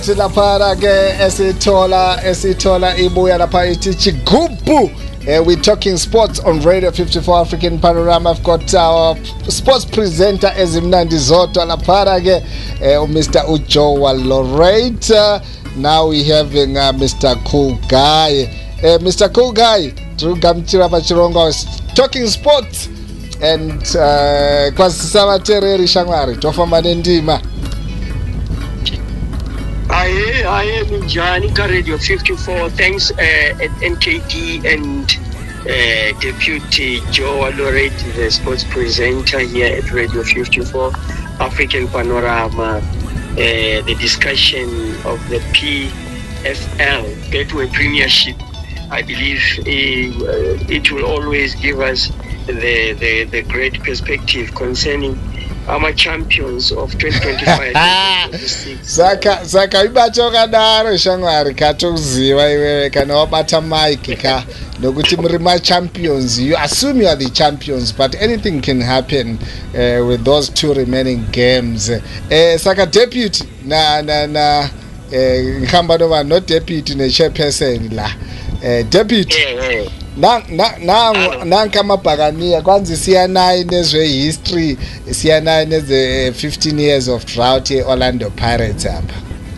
Silapara ke esithola ibuya lapha ithi Chigubu. We're talking sports on Radio 54 African Panorama. I've got our sports presenter Ezimnandi Zoto lapha ke Mr. Ujoa Loretta. Now we having Mr. Cool Guy. Mr. Cool Guy, Trugamchira Pachirongo is talking sports and kwasisama tereri shangwari tofamba nendima. I am Janika Radio 54. Thanks at NKD and Deputy Joe Lorette, the sports presenter here at Radio 54 African Panorama. The discussion of the PFL, Gateway Premiership, I believe it will always give us the great perspective concerning our champions of 2025. Saka ibachoka daro shangwari katokuziva iwewe kana wabata mic ka nokuti muri ma champions. You assume you are the champions, but anything can happen with those two remaining games. Saka deputy na ngihamba noma no deputy ne chairperson la deputy nanka mabhakaniya kwanzi siyanayi nezwe history siyanayi neze 15 years of drought Orlando Pirates apha.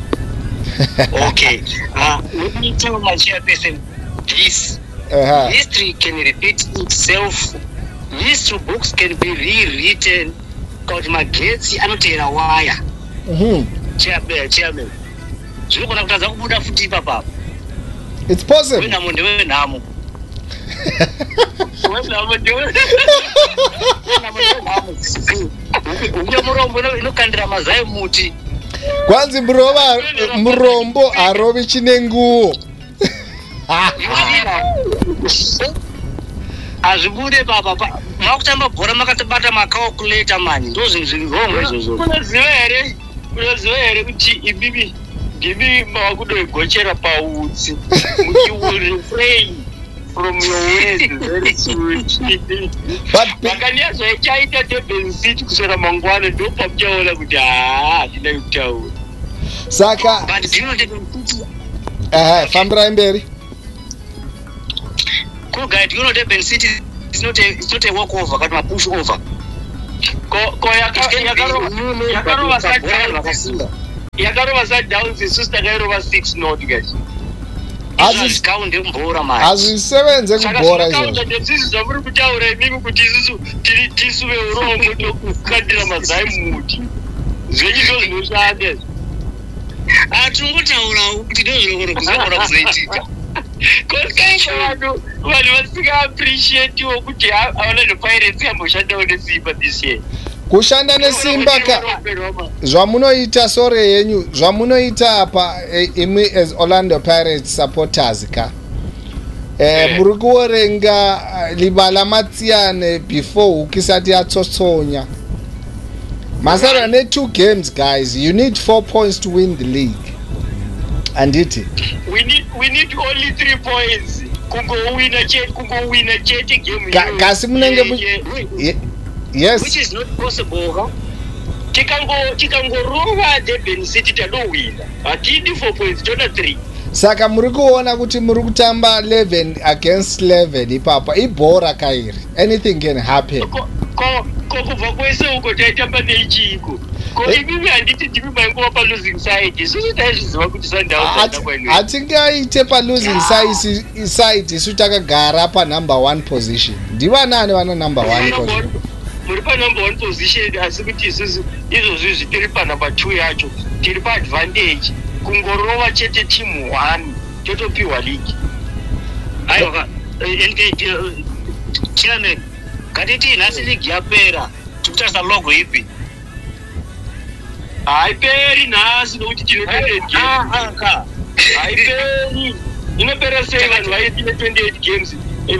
Okay, let me tell my chairperson this. History can repeat itself. History books can be rewritten. Because magetsi anotera wire. Chairman. Zviri kutadza kubuda futi papa. It's possible. Wena mundewe namo. Kwanzi murombo arovi chinenguo. Azvibude baba makutamba bhora makatobata makalculator mani ndozvinhu izvozvo. Unoziva here kuti ibibi ndimi makudoigochera pautsi kuti will refrain from your ways very soon. Makanya zvachaita Durban City kusera mangwana ndopamuchaona kuti hatina kutaura. Saka but do you know Durban City? Fambira mberi. Cool guy, do you know Durban City is not a walkover, but a push over. Yakarova side down the sister Gairova 6 not guys. Azvisevenze kubhora izvo. Ndezvizvi zvamuri kutaura imimi kuti isusu tisu veurombo tokukandira mazaimuti zvenyu ndozvinoshanda. Tinongotaurawo kuti ndozvinogona kuzoitika. Vanhu vasinga appreciatiwo kuti Orlando Pirates yamboshandawo nesimba this year. Kushanda nesimba ka zvamunoita sore yenyu zvamunoita apa imi as Orlando Pirates supporters ka muri kuorenga libala matsiyane before ukisati yatsotsonya masara ne 2 games guys. You need 4 points to win the league and it we need only 3 points kungowina chete game kasi munenge yes, which is not possible. Tikangorova Durban City tadowina hatidi 4 points tona 3. Saka muri kuona kuti muri kutamba 11 against 11 ipapa ibhora kairi. Anything can happen. Kubva kwese uko taitamba neichiko imimi handiti timi mainguva palosing side isusu taizviziva kuti hatingaite palosing side isu takagara panumber 1 position. Ndivanani vana number 1 position? Muri panumber 1 position asi kuti isusu izvozvi tiri panumber 2 yacho tiri paadvantage kungorova chete team 1 totopiwa league. Aiwa chairman katiti nhasi league yapera tikutarisa logo ipi haiperi nhasi nokuti tinopera haiperi inopera sei vanhu vaitine 28 games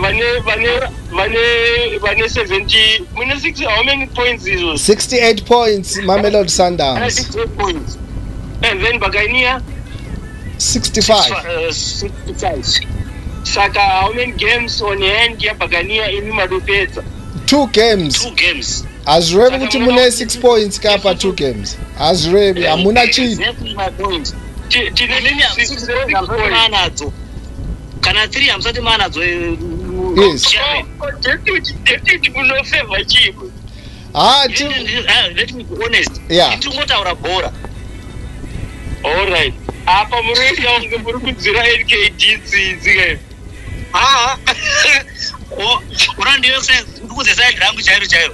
vane 70 mune 6 how many points is 68 points Mamelodi Sundowns 68 points and then Bagainia 65 saka how many games on hand ya Bagainia imi madopedza 2 games azvirevi kuti mune 6 points kapa 2 games azvirevi hamuna chii. Exactly my point. manadzo kana 3 hamsati manadzo yes deputy munofeva chiko let me be honest ndingotaura bhora all right apa muroita unge muri kudzira NKD tsitsi urandiyo ndikuze side rangu chairo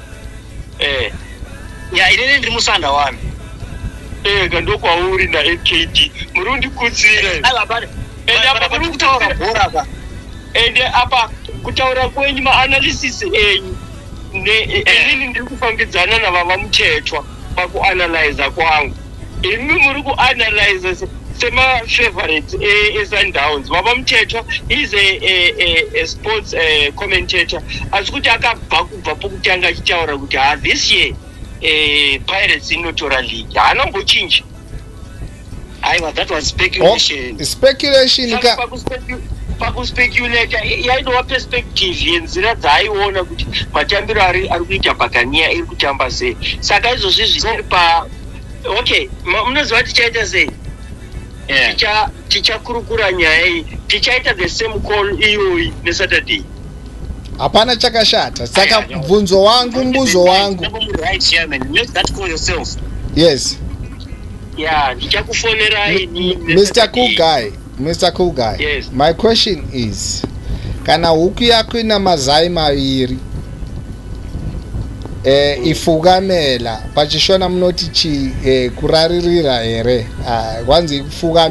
ya inene ndiri musanda wami kando kwauri na NKD murundi kudzira ende apa muri kutaura bhora apa ende apa kutaura kwenyu ma-analysis enyu inini ndiri kufambidzana navava mutetwa pakuanalyza kwangu imi muri kuanalyza sema-favorites eSundowns vava mutetwa is a sports commentator asi kuti akabva kubva pokutanga achitaura kuti this year Pirates inotora league haanombochinja aiwa that was speculation pakuspeculata yainova perspective yenzira dzaaiona kuti matambiro ari kuita Buccaneer iri kutamba sei saka izvozvi zvisiri pa okay munoziva tichaita sei tichakurukura nyaya iyi tichaita the same call iyoyi neSaturday hapana chakashata saka mbuzo wangu yes ndichakufonerai Mr. Cool Guy yes. My question is kana huku yako ina mazai maviri ifugamela pachishona munoti kuraririra here kwanzi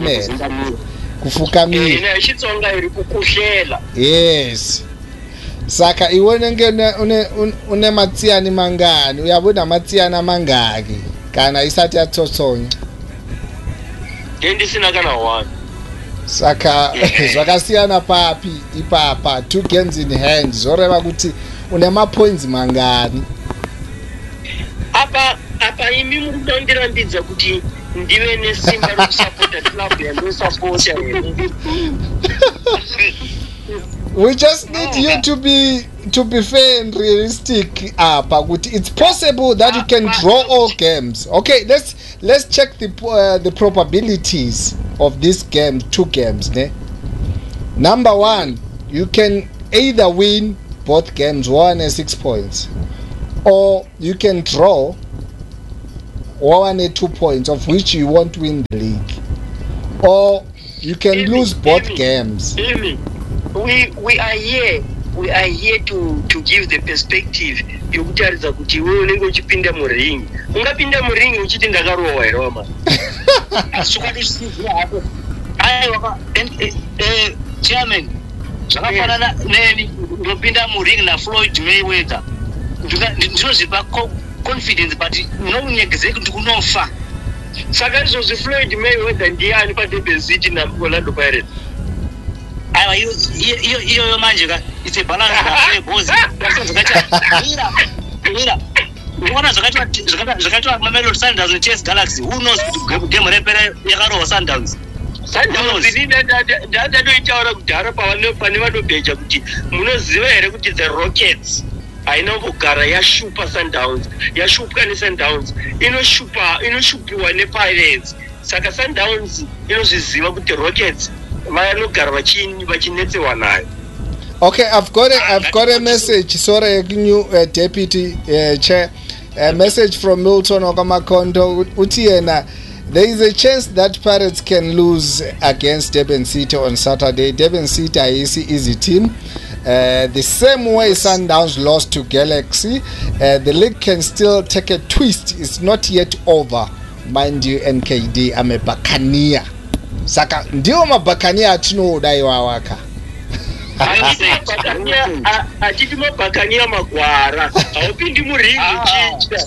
kufukamira ichitsonga iri kukuhlela yes saka iwe nenge une matsiyani mangani uyabona matsiyana mangaki kana isati yatsotsonya ndisina kana 1 saka zvakasiyana papi ipapa 2 games in hand zoreva kuti une mapoints mangani apa imi muri kundondirambidza kuti ndive nesimba rekusapota club yandosapota we just need you to be fair and realistic but it's possible that you can draw all games. Okay, let's check the probabilities of this game, 2 games, ne? Number 1, you can either win both games 1 and 6 points, or you can draw 1 and 2 points, of which you won't win the league, or you can lose both games. We are here to give the perspective yokutaridza kuti wewe unenge uchipinda muring ungapinda muring uchiti ndakarowa here wama asukadisidzira hapo aiwa chairman zvakafanana neni ndopinda muring naFloyd Mayweather ndinozvipa confidence but munonyegezeki kuti kunofa saka izvozvi Floyd Mayweather ndiani paDurban City naOrlando Pirates aiwa iyo manje ka it's a balance of both mira unaona zvakaitwa Mamelodi Sundowns neChelsea Galaxy who knows kuti game repere yakarowa Sundowns ndatoitaura kudhara pane vanobheja kuti munoziva here kuti the Rockets haina kugara yashupa Sundowns yashupwa neSundowns inoshupiwa nePirates saka Sundowns inozviziva kuti Rockets vanogara vachinetsewa nayo. Okay, I've got a message. Sorry, new deputy chair. A message from Milton Okamakondo. Utiena, there is a chance that Pirates can lose against Durban City on Saturday. Durban City is easy team. The same way Sundowns lost to Galaxy, the league can still take a twist. It's not yet over. Mind you, NKD, I'm a Buccaneer. Saka ndio mabakania atinodaiwa waka achiti mabakania magwara haupindi muringi chicha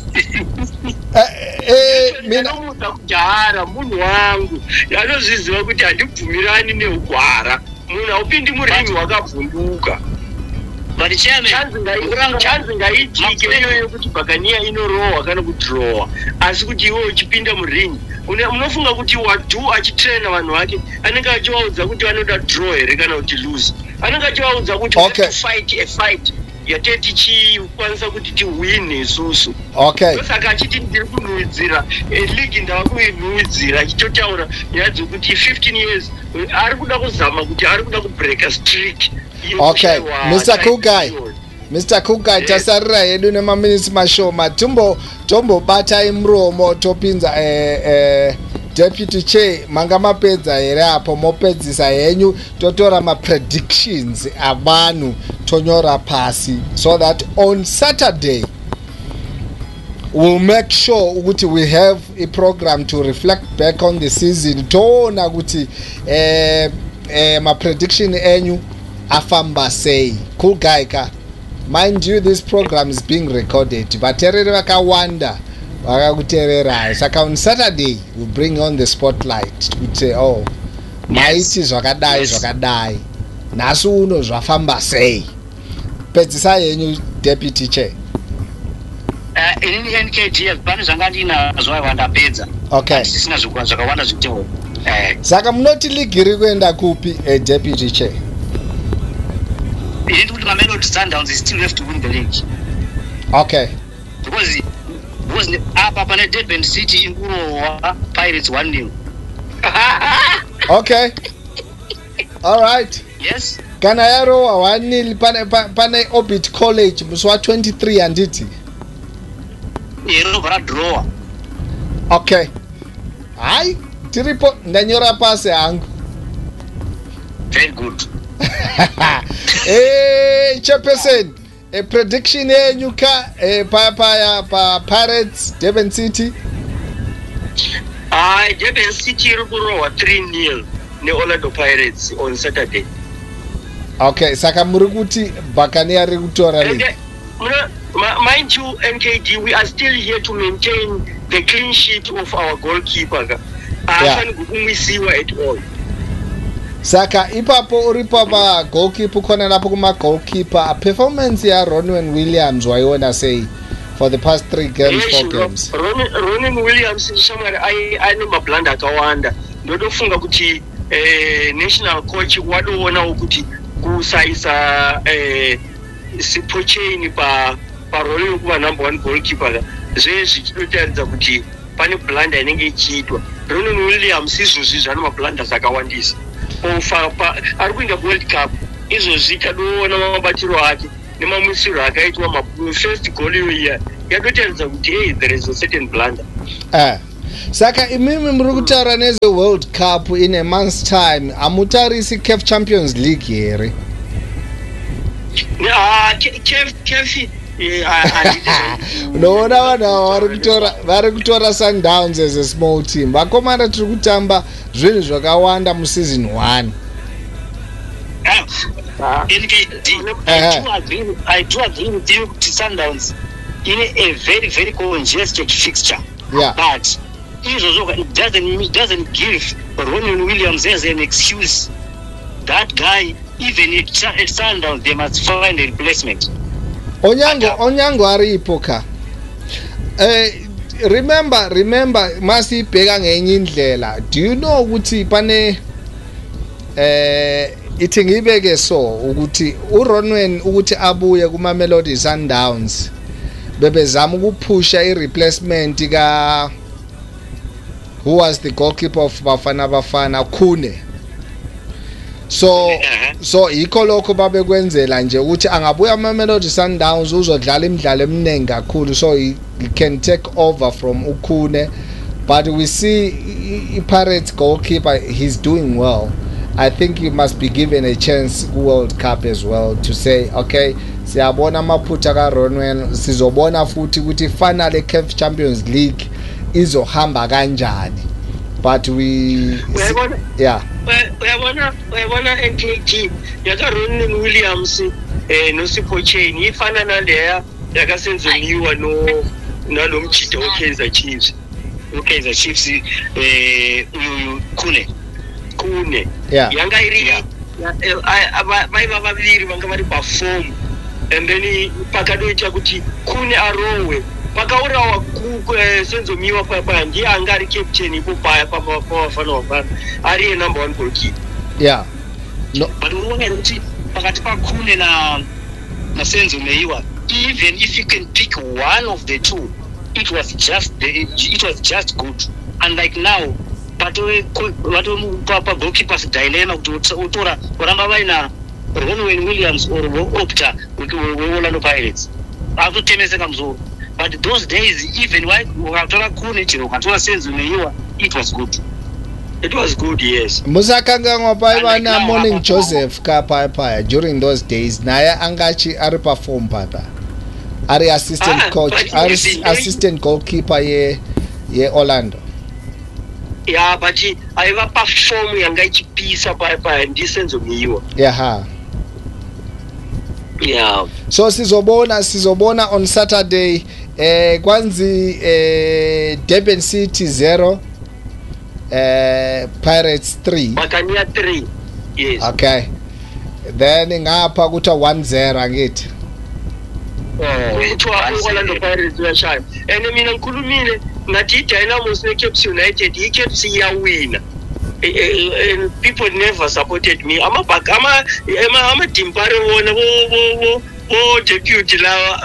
mina kujara munhu wangu anozviziva kuti handibvumirani neugwara munhu haupindi muringi wakavhunduka but chanzi ngaitike iyoyo kuti Buccaneer inorohwa kana kudhirowa asi kuti iwe uchipinda muringi unofunga kuti wadu achitraina vanhu vake anenge achivaudza kuti vanoda draw here kana kuti lose anenge achivaudza kuti fight a fight yateti chikwanisa kuti tiwine isusu. Okay. Saka achiti ndiri kunhuhwidzira league ndava kuinhuhwidzira achitotaura nyaya dzokuti 15 years ari kuda kuzama kuti ari kuda kubreaka streak. Okay, Mr. Kugai. Mr. Kugai, tasarira hedu nemaminitsi mashoma. Tombobata imuromo topinza Deputy Chair manga mapedza here apo mopedzisa henyu totora ma-predictions avanhu tonyora pasi so that on Saturday we'll make sure ukuthi we have a program to reflect back on the season toona ukuthi ma-prediction enyu afamba sei. Cool guy ka. Mind you, this program is being recorded. Vaterere vakawanda vakakutererai. Saka on Saturday we bring on the spotlight. We say, oh, maiti zvakadai. Nasu uno zvafamba sei. Pedzisa yenyu Deputy Chair. Inini NKT pane zvanga ndinazvo wandapedza. Okay. Sisina zvakawanda zviteo. Saka munoti league iri kuenda kupi Deputy Chair? It would Mamelodi Sundowns is still have to win the league. Okay. Because up at Durban City in Pirates 1-0. Okay. All right. Yes. Kana yaro 1-0 pane Orbit College muswa 23 anditi. Yero bara draw. Okay. Hai, tiripo ndanyora pasi hangu. Very good. Chairperson, a prediction yenyu ka pa Pirates Durban City. Durban City iri kurohwa 3-0 neOrlando Pirates on Saturday. Okay, saka muri kuti Buccaneers ri kutora league. Mind you, NKD, we are still here to maintain the clean sheet of our goalkeeper. Afani kukumisiwa at all. Saka ipapo uripo pa goalkeeper khona lapho kuma goalkeeper performance ya Ronwen Williams waiona say for the past 3 games, 4 games. Ronwen Williams shamari ane mablanda akawanda. Ndotofunga kuti national coach wadoona ukuthi kusaisa sipo chain pa role yokuva number 1 goalkeeper zvezvi chinotaridza kuti pane blanda inenge ichiitwa. Ronwen Williams izvozvi zvane mablanda akawandisa. Ari kuinda World Cup izvozvi tadoona mabatiro ake nemamuisiro akaitwa first goal iyoiya yadotaridza kuti hey, there is a certain blunder. Saka imimi muri kutaura neze World Cup in a month's time amutarisi CAF Champions League here. CAF unoona vanhu vari kutora Sundowns as a small team. Vakomana tiri kutamba zvinhu zvakawanda museason 1. I do agree with you to Sundowns in a very, very congested fixture. Yeah. But it doesn't give Ronwen Williams as an excuse. That guy, even at Sundowns, they must find a replacement. Onyango aripo ka. Remember masibheka ngenye indlela. Do you know ukuthi pane ithi ngibeke so ukuthi uRonwen ukuthi abuye kuma Mamelodi Sundowns bebezama ukuphusha ireplacement ka who was the goalkeeper of Bafana Khune. So yikho lokho babekwenzela nje ukuthi angabuya Mamelodi Sundowns uzodlala imidlalo eminingi kakhulu so he can take over from Ukhune, but we see Pirates goalkeeper, he's doing well. I think he must be given a chance World Cup as well to say okay siyabona amaphutha ka Ronwen sizobona futhi ukuthi finally CAF Champions League izohamba kanjani, but we uyabona NKT yaka Ronwen Williams noSipho Chain ifana naleya yakasenzoniwa nalo mchito weKaizer Chiefs. Kaizer Chiefs Khune yanga iri vaiva vaviri vanga vari perform and then pakadoita kuti Khune arowe pakaurawa senzomiwa papa ndiye anga ari captain ipo paya pavafana ari number 1 goalkeeper. No. But unoona kuti pakati pa Khune Nasenzo Meiwa, even if you can pick one of the two, it was just good. And like now, but Papa goalkeeper's dilemma to Utora, Rambaina, Ronwen Williams or Opta with Orlando Pirates. After 10 seconds, but those days, even like it was good. It was good, yes. Musakanga ngopaiba na Morning Joseph ka paya during those days naya angachi ari perform pata. Ari assistant coach, ari assistant goalkeeper ye Orlando. Yeah, but I ever perform yangachi pisa paya and Senzo Meiwa. Yeah. Yeah. So sizobona on Saturday kwanzi Durban City 0 Pirates 3 Makania 3. Yes. Okay. Then ngapha kuthiwa 1-0 angithi. Kuthiwa Orlando Pirates uyashaya. And mina ngikhulumile ngathi Dynamos neCaps United iCaps iyawina. And people never supported me. I'm a timpare wona bo deputy lawa.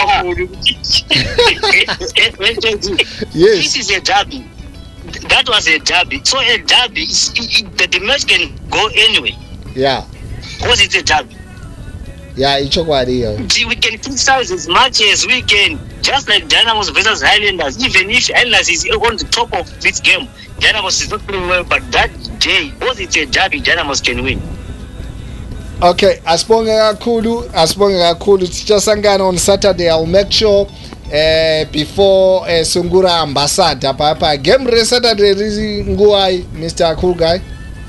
Yes. This is a derby. That was a derby. So a derby, the match can go anyway. Yeah. Because it's a derby. Yeah, ichokwadi yo. We can criticize as much as we can. Just like Dynamos versus Highlanders. Even if Highlanders is on the top of this game, Dynamos is not playing well, but that day, because it's a derby, Dynamos can win. Okay, asibonge kakhulu sijasangana on Saturday. I'll make sure before Sungura Ambassador papa game re Saturday rizi nguai Mr. Cool Guy.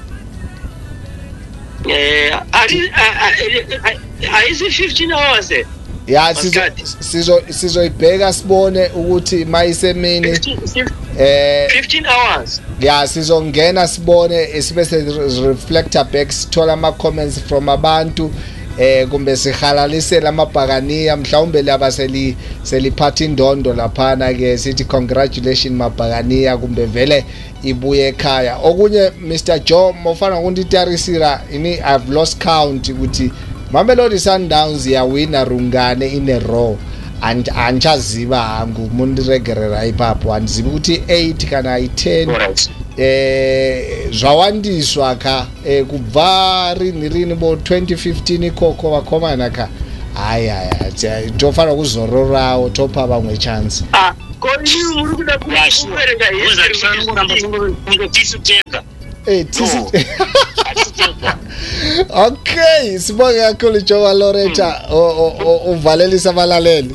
Is it 15 hours? Yeah, sizoibheka sibone ukuthi mayisemini 15 hours. Yeah, sizongena sibone esibese reflector back sithola ama comments from abantu kumbe sihalalisela amabhakaniya mhlawumbe laba seliphatha indondo laphana ke sithi congratulations mabhakaniya kumbe vele ibuye ekhaya. Okunye Mr. Joe mofana kunditarisira ini I've lost count ukuthi Mamelodi Sundowns yawina rungane in a row and anchaziba hangu mundiregerera ipapo andiziba ukuthi 8 kana i10 zvawandiswa ka kubva rini bo 2015 ikoko vakomana ka haya tofana kuzororawo topa vamwe chance Okay, sibonge kakhulu Joe Loretta uvalelisa abalaleli.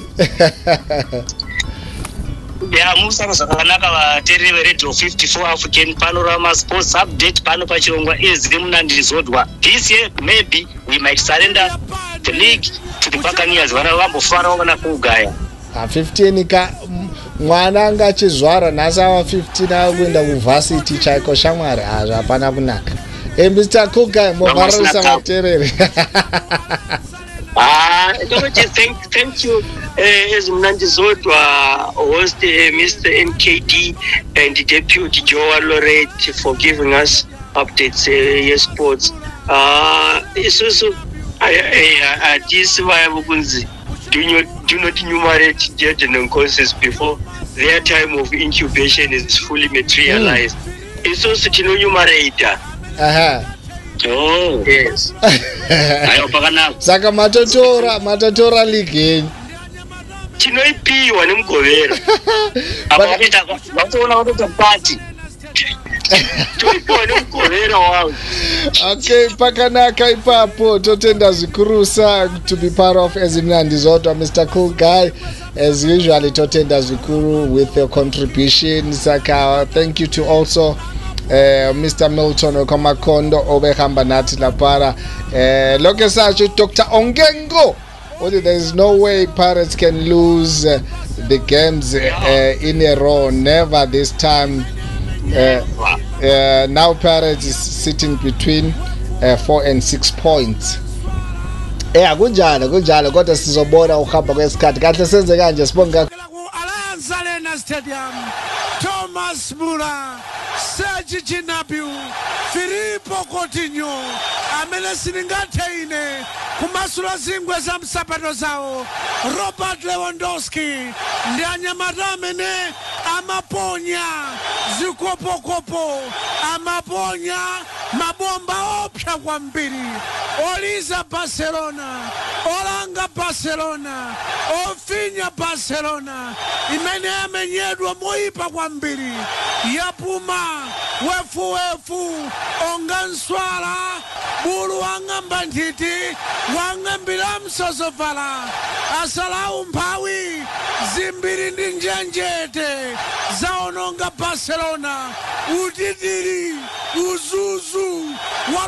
Yeah, Musa Sakanaka wa Radio 54 African Panorama Sports Update pano pachirongwa ezimnandi zodwa. This year maybe we might surrender the league to the Buccaneers vanavambofara vana kugaya. 15 ka mwana ngachizvara nhasa wa 15 akuenda kuvarsity chaiko shamwari hapana kunaka. Mr. Kuka movarisa materere. Thank you ezimnandi zodwa host Mr. NKD and Deputy Joe Lorette for giving us updates sports. Isusu this vayabukunzi do not enumerate dead and causes before their time of incubation is fully materialized. Isusu tinonumerate. Oh yes. Ayo pakana. Saka matotora league. Tinoipiwa nemgovera. Apapita watoona watoto party. Toipiwa nemgovera wao. Okay, pakanaka ipapo totenda zikurusa to be part of ezimnandi zodwa Mr. Cool Guy. As usually totenda zikuru with your contribution. Saka thank you to also Mr. Milton Okamakondo obehamba nathi lapara lokho sacho Dr. Ongengo. There is no way Pirates can lose the games in a row. Never this time. Now Pirates is sitting between 4 and 6 points. Kunjalo kodwa sizobona uhamba kwesikhathi kahle senze kanje sibonga Alliance Arena Stadium. Thomas Mura, Serge Gnabry, Filippo Coutinho amene silingathe ine kumasula zingwe za msapato zawo. Robert Lewandowski ndi anyamata amene amaponya zikopokopo, amaponya mabomba opsa kwambiri, oliza Barcelona, olanga Barcelona, ofinya Barcelona imene yamenyedwa moyipa kwambiri, yapuma wefuwefu onga nswala, bulu wang'amba nthiti, wang'ambira msozovala, asalawu mphawi zimbiri ndi njenjete zaononga Barcelona, utitiri, uzuzu